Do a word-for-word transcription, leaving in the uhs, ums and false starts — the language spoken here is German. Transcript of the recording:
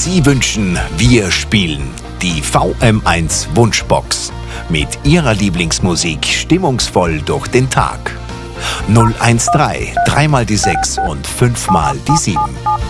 Sie wünschen, wir spielen die V M eins Wunschbox mit Ihrer Lieblingsmusik stimmungsvoll durch den Tag. null eins drei, dreimal die sechs und fünfmal die sieben.